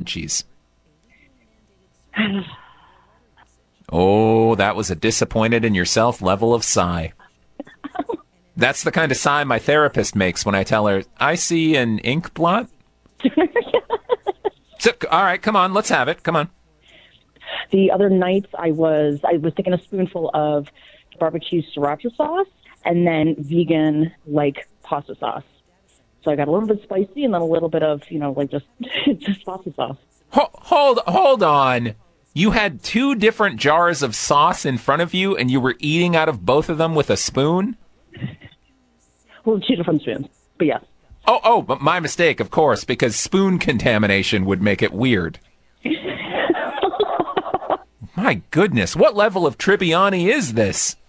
cheese? Oh, that was a disappointed in yourself level of sigh. That's the kind of sigh my therapist makes when I tell her, I see an ink blot. So, all right, come on, let's have it. Come on. The other nights I was taking a spoonful of barbecue sriracha sauce and then vegan pasta sauce. So I got a little bit spicy and then a little bit of, just pasta sauce. Hold on. You had 2 different jars of sauce in front of you and you were eating out of both of them with a spoon? Well, 2 different spoons, but yes. Oh, but my mistake, of course, because spoon contamination would make it weird. My goodness, what level of Tribbiani is this?